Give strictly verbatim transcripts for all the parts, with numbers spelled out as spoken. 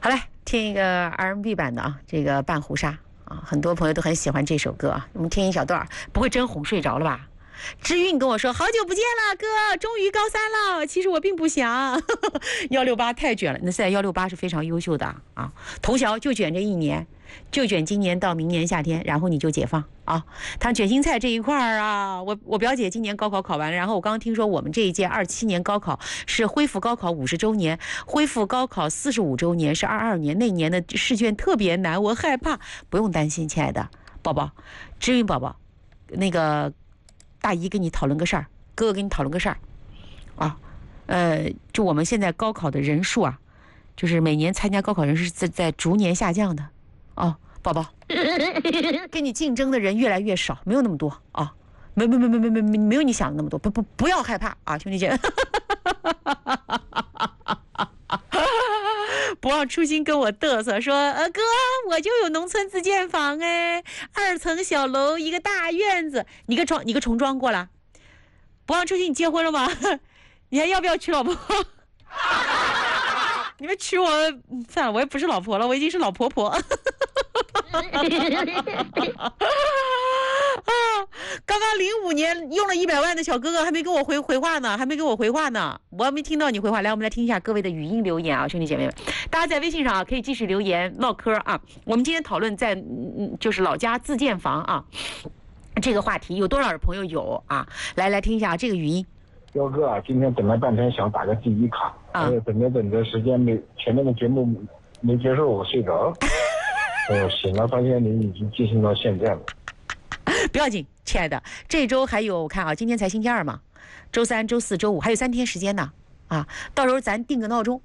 好嘞，听一个 R and B 版的啊，这个半壶纱啊，很多朋友都很喜欢这首歌啊。我们听一小段，不会真哄睡着了吧？知韵跟我说好久不见了，哥，终于高三了。其实我并不想，幺六八太卷了。那现在幺六八是非常优秀的啊，头小就卷这一年，就卷今年到明年夏天，然后你就解放啊。他卷心菜这一块儿啊，我我表姐今年高考考完了，然后我刚刚听说我们这一届二七年高考是恢复高考五十周年，恢复高考四十五周年是二二年，那年的试卷特别难，我害怕。不用担心，亲爱的宝宝，知韵宝宝，那个。大姨跟你讨论个事儿，哥哥跟你讨论个事儿，啊，呃，就我们现在高考的人数啊，就是每年参加高考人是在在逐年下降的，哦，宝宝，跟你竞争的人越来越少，没有那么多啊，没没没没没没没有你想的那么多，不不不要害怕啊，兄弟姐。不忘初心跟我嘚瑟说，呃哥，我就有农村自建房哎，二层小楼，一个大院子，你个装你个重装过了。不忘初心，你结婚了吗？你还要不要娶老婆？你们娶我算了，我也不是老婆了，我已经是老婆婆。啊，刚刚零五年用了一百万的小哥哥还没给我回回话呢，还没给我回话呢，我还没听到你回话。来，我们来听一下各位的语音留言啊，兄弟姐妹们，大家在微信上啊可以继续留言唠嗑啊。我们今天讨论在嗯就是老家自建房啊这个话题，有多少朋友有啊？来来听一下啊，这个语音。 彪哥啊，今天等了半天想打个第一卡，啊，等着等着时间没前面的节目没结束，我睡着了。我醒了，发现你已经进行到现在了。 不要紧，亲爱的，这周还有我看啊，今天才星期二嘛，周三、周四、周五还有三天时间呢啊，到时候咱定个闹钟，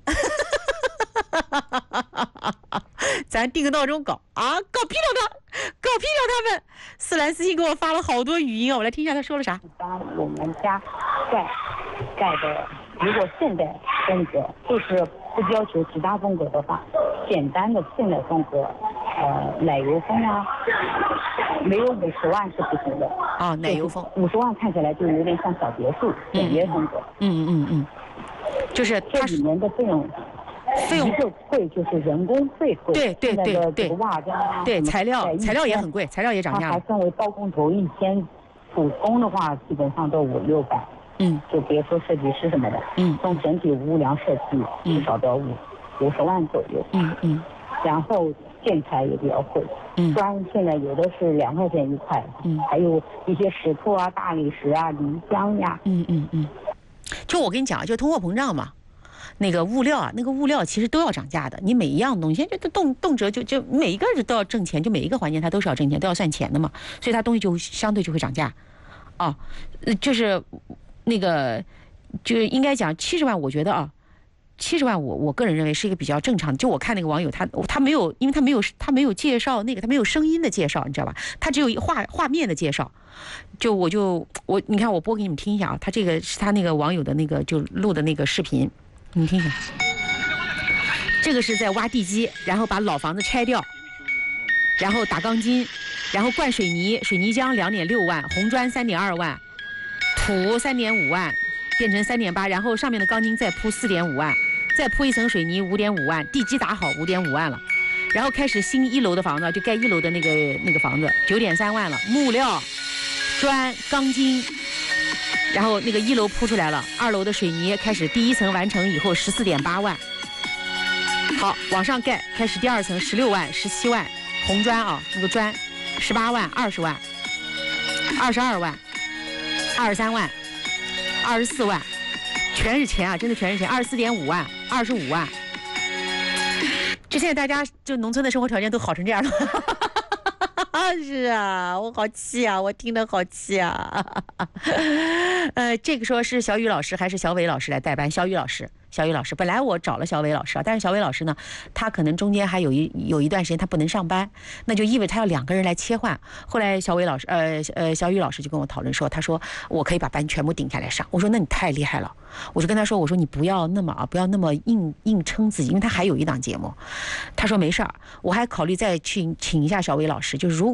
咱定个闹钟搞啊，搞批掉他，搞批掉他们。思兰私信给我发了好多语音啊，我来听一下他说了啥。 当我们家盖盖的，如果现代风格就是不要求其他风格的话，简单的现代风格，呃，奶油风啊，没有五十万是不行的。 啊，奶油风， 五十万看起来就有点像小别墅，简约风格。 嗯嗯嗯，就是这里面的费用。费用贵就是人工费贵， 对对对对， 瓦浆啊， 对材料材料也很贵，材料也涨价了。 它还分为包工头一千，普工的话基本上都五六百，嗯，就别说设计师什么的，嗯，从整体屋梁设计至少都要五五十万左右，嗯嗯，然后建材也比较贵，嗯，砖现在有的是两块钱一块，嗯，还有一些石头啊、大理石啊、泥浆呀， 嗯嗯嗯，就我跟你讲，就通货膨胀嘛。那个物料啊，那个物料其实都要涨价的。你每一样东西，就动动辄就就每一个都要挣钱，就每一个环节它都是要挣钱，都要算钱的嘛。所以它东西就相对就会涨价，啊，就是那个就应该讲七十万，我觉得啊，七十万我我个人认为是一个比较正常的。就我看那个网友他他没有，因为他没有他没有介绍那个他没有声音的介绍，你知道吧？他只有画画面的介绍。就我就我你看我播给你们听一下啊，他这个是他那个网友的那个就录的那个视频。你听听，这个是在挖地基，然后把老房子拆掉，然后打钢筋，然后灌水泥，水泥浆两点六万，红砖三点二万，土三点五万，变成三点八，然后上面的钢筋再铺四点五万，再铺一层水泥五点五万，地基打好五点五万了，然后开始新一楼的房子，就盖一楼的那个那个房子九点三万了，木料、砖、钢筋。然后那个一楼铺出来了，二楼的水泥开始第一层完成以后十四点八万，好往上盖，开始第二层十六万、十七万，红砖啊那个砖十八万、二十万、二十二万、二十三万、二十四万，全是钱啊，真的全是钱，二十四点五万、二十五万。这现在大家就农村的生活条件都好成这样了。是啊，我好气啊，我听得好气啊。呃，这个说是小雨老师还是小伟老师来代班？小雨老师，小雨老师。本来我找了小伟老师啊，但是小伟老师呢，他可能中间还有一有一段时间他不能上班，那就意味着他要两个人来切换。后来小伟老师，呃呃，小雨老师就跟我讨论说，他说我可以把班全部顶下来上。我说那你太厉害了。我就跟他说，我说你不要那么啊，不要那么硬硬撑自己，因为他还有一档节目。他说没事儿，我还考虑再去请一下小伟老师，就是如果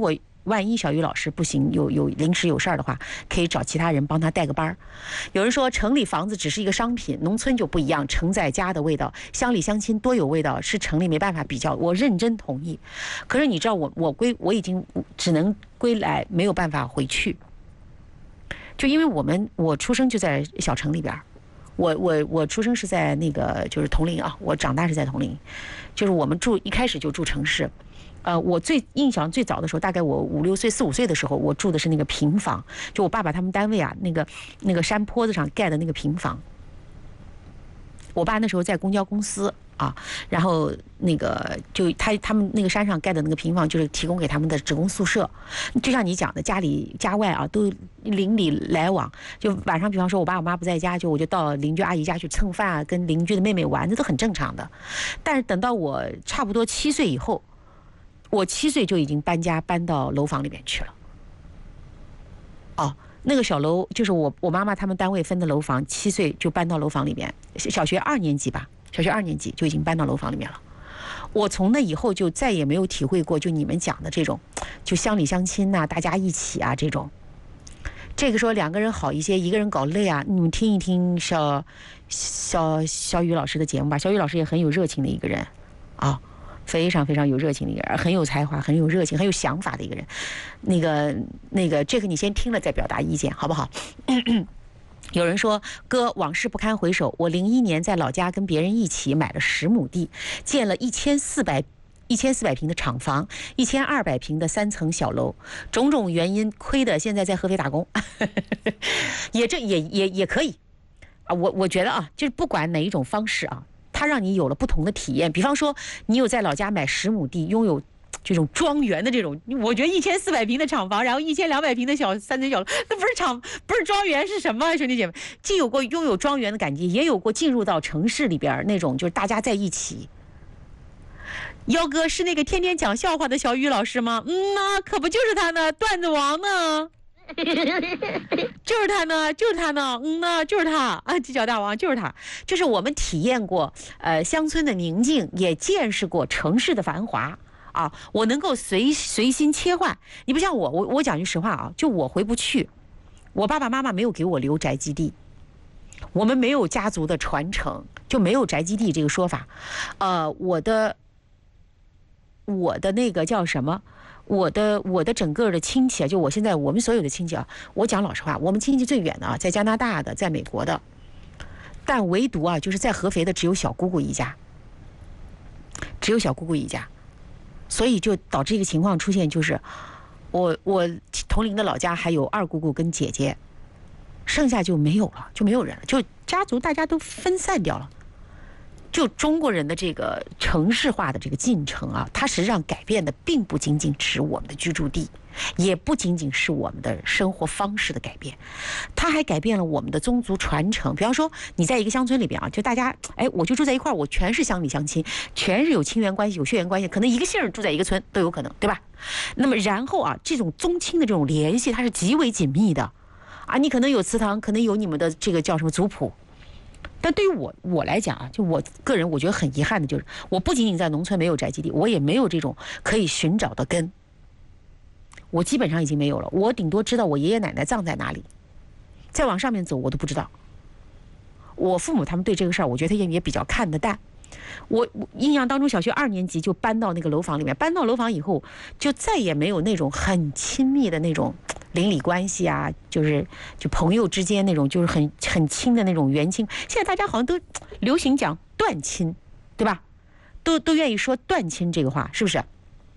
万一小雨老师不行，有有临时有事儿的话，可以找其他人帮他带个班儿。有人说城里房子只是一个商品，农村就不一样，城在家的味道，乡里乡亲多有味道，是城里没办法比较。我认真同意。可是你知道我我归我已经只能归来，没有办法回去。就因为我们我出生就在小城里边，我我我出生是在那个就是铜陵啊，我长大是在铜陵，就是我们住一开始就住城市，呃，我最印象最早的时候，大概我五六岁四五岁的时候，我住的是那个平房，就我爸爸他们单位啊，那个那个山坡子上盖的那个平房。我爸那时候在公交公司啊，然后那个就他他们那个山上盖的那个平房，就是提供给他们的职工宿舍。就像你讲的，家里家外啊都邻里来往，就晚上比方说我爸我妈不在家，就我就到邻居阿姨家去蹭饭啊，跟邻居的妹妹玩，这都很正常的。但是等到我差不多七岁以后，我七岁就已经搬家搬到楼房里面去了。哦。那个小楼就是我我妈妈他们单位分的楼房，七岁就搬到楼房里面，小学二年级吧，小学二年级就已经搬到楼房里面了。我从那以后就再也没有体会过就你们讲的这种，就乡里乡亲呐、啊，大家一起啊这种。这个说两个人好一些，一个人搞累啊。你们听一听小小小雨老师的节目吧，小雨老师也很有热情的一个人啊。非常非常有热情的一个人，很有才华，很有热情，很有想法的一个人。那个那个，这个你先听了再表达意见，好不好？有人说，哥，往事不堪回首。我零一年在老家跟别人一起买了十亩地，建了一千四百一千四百平的厂房，一千二百平的三层小楼。种种原因，亏得现在在合肥打工，也这也也也可以啊。我我觉得啊，就是不管哪一种方式啊。它让你有了不同的体验，比方说你有在老家买十亩地，拥有这种庄园的这种，我觉得一千四百平的厂房，然后一千两百平的小三层小楼，那不是厂不是庄园是什么？兄弟姐妹，既有过拥有庄园的感觉，也有过进入到城市里边那种就是大家在一起。幺哥是那个天天讲笑话的小雨老师吗？嗯呐、啊，可不就是他呢，段子王呢。就是他呢，就是他呢，嗯呢，就是他啊，犄角大王就是他，就是我们体验过呃乡村的宁静，也见识过城市的繁华啊。我能够随随心切换，你不像我，我我讲句实话啊，就我回不去，我爸爸妈妈没有给我留宅基地，我们没有家族的传承，就没有宅基地这个说法。呃，我的我的那个叫什么？我的我的整个的亲戚啊，就我现在我们所有的亲戚啊，我讲老实话，我们亲戚最远的啊，在加拿大的，在美国的，但唯独啊，就是在合肥的只有小姑姑一家，只有小姑姑一家，所以就导致一个情况出现，就是我我同龄的老家还有二姑姑跟姐姐，剩下就没有了，就没有人了，就家族大家都分散掉了。就中国人的这个城市化的这个进程啊，它实际上改变的并不仅仅是我们的居住地，也不仅仅是我们的生活方式的改变，它还改变了我们的宗族传承。比方说，你在一个乡村里边啊，就大家哎，我就住在一块儿，我全是乡里乡亲，全是有亲缘关系、有血缘关系，可能一个姓儿住在一个村都有可能，对吧？那么然后啊，这种宗亲的这种联系，它是极为紧密的啊。你可能有祠堂，可能有你们的这个叫什么族谱。但对于我我来讲啊，就我个人我觉得很遗憾的就是，我不仅仅在农村没有宅基地，我也没有这种可以寻找的根。我基本上已经没有了，我顶多知道我爷爷奶奶葬在哪里，再往上面走我都不知道。我父母他们对这个事儿，我觉得他也也比较看得淡。我我印象当中，小学二年级就搬到那个楼房里面，搬到楼房以后，就再也没有那种很亲密的那种邻里关系啊，就是就朋友之间那种就是很很亲的那种缘亲。现在大家好像都流行讲断亲，对吧？都都愿意说断亲这个话，是不是？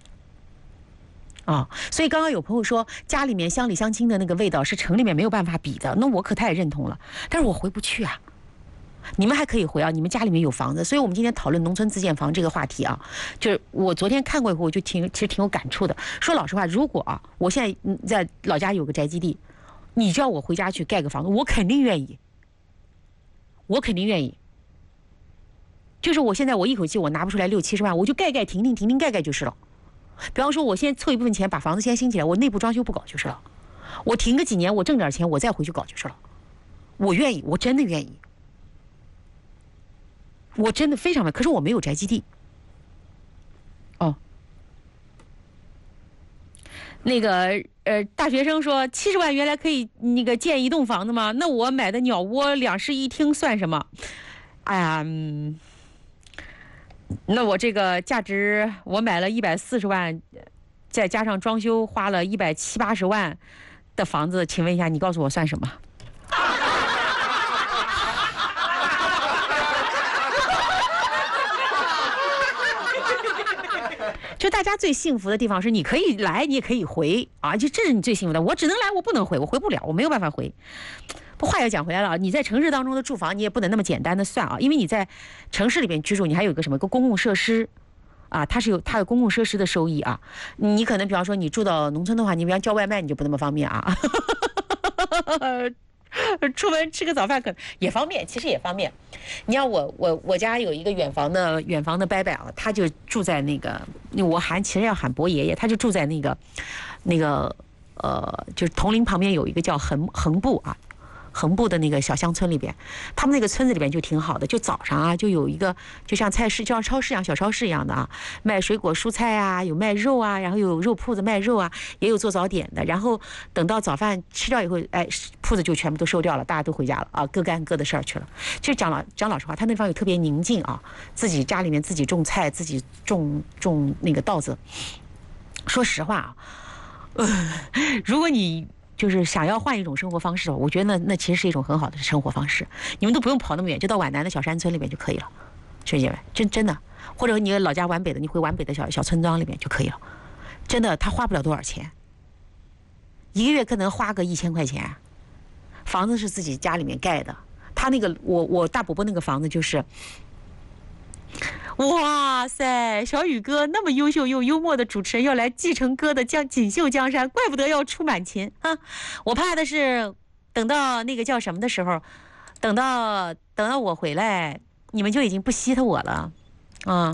啊、哦，所以刚刚有朋友说家里面乡里乡亲的那个味道是城里面没有办法比的，那我可太认同了。但是我回不去啊。你们还可以回啊，你们家里面有房子，所以我们今天讨论农村自建房这个话题啊，就是我昨天看过以后，我就挺其实挺有感触的。说老实话，如果啊，我现在在老家有个宅基地，你叫我回家去盖个房子，我肯定愿意，我肯定愿意。就是我现在我一口气我拿不出来六七十万，我就盖盖停停停停盖盖就是了。比方说，我先凑一部分钱把房子先兴起来，我内部装修不搞就是了。我停个几年，我挣点钱，我再回去搞就是了。我愿意，我真的愿意。我真的非常的，可是我没有宅基地。哦， 那个呃，大学生说七十万原来可以那个建一栋房子吗？那我买的鸟窝两室一厅算什么？哎呀，嗯，那我这个价值我买了一百四十万，再加上装修花了一百七八十万的房子，请问一下，你告诉我算什么？就大家最幸福的地方是，你可以来，你也可以回啊，就这是你最幸福的。我只能来，我不能回，我回不了，我没有办法回。不，话又讲回来了，你在城市当中的住房，你也不能那么简单的算啊，因为你在城市里边居住，你还有一个什么，一个公共设施啊，它是有它有公共设施的收益啊。你可能比方说你住到农村的话，你比方叫外卖你就不那么方便啊。出门吃个早饭可能也方便，其实也方便。你要我我我家有一个远房的远房的伯伯啊，他就住在那个，我喊其实要喊伯爷爷，他就住在那个那个呃，就是铜陵旁边有一个叫横横埠啊。横埠的那个小乡村里边，他们那个村子里边就挺好的，就早上啊就有一个就像菜市就像超市一样小超市一样的啊，卖水果蔬菜啊，有卖肉啊，然后有肉铺子卖肉啊，也有做早点的，然后等到早饭吃掉以后，哎，铺子就全部都收掉了，大家都回家了啊，各干各的事儿去了。其实讲老讲老实话，他那地方有特别宁静啊，自己家里面自己种菜，自己种种那个稻子。说实话啊，呃，如果你就是想要换一种生活方式，我觉得那那其实是一种很好的生活方式。你们都不用跑那么远，就到皖南的小山村里面就可以了，学姐们，真真的。或者你老家皖北的，你回皖北的小小村庄里面就可以了。真的，他花不了多少钱，一个月可能花个一千块钱。房子是自己家里面盖的，他那个我我大伯伯那个房子就是。哇塞，小雨哥那么优秀又幽默的主持人要来继承哥的江锦绣江山，怪不得要出满勤啊！我怕的是等到那个叫什么的时候，等到等到我回来，你们就已经不稀罕我了啊。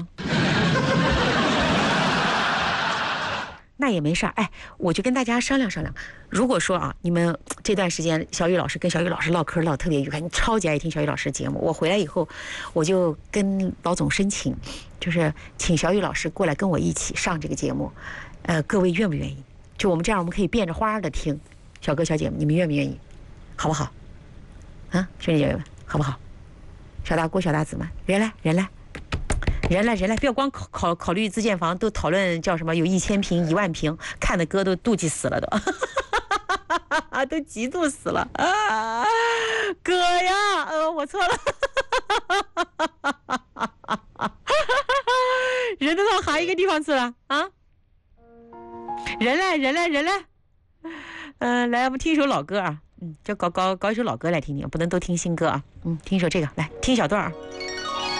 那也没事儿，哎，我就跟大家商量商量。如果说啊，你们这段时间小雨老师跟小雨老师唠嗑唠得特别愉快，你超级爱听小雨老师的节目，我回来以后，我就跟老总申请，就是请小雨老师过来跟我一起上这个节目。呃，各位愿不愿意？就我们这样，我们可以变着花的听小哥小姐们，你们愿不愿意？好不好？啊，兄弟姐妹们，好不好？小大姑小大姊们，人来人来。人来人来，不要光考考考虑自建房，都讨论叫什么有一千平一万平，看的哥都妒忌死了都，都嫉妒死了啊！哥呀，呃，我错了，人都到哪一个地方去了啊？人来人来人来，嗯、呃，来我们听一首老歌啊，嗯，就搞搞搞一首老歌来听听，不能都听新歌啊，嗯，听一首这个，来听一小段啊。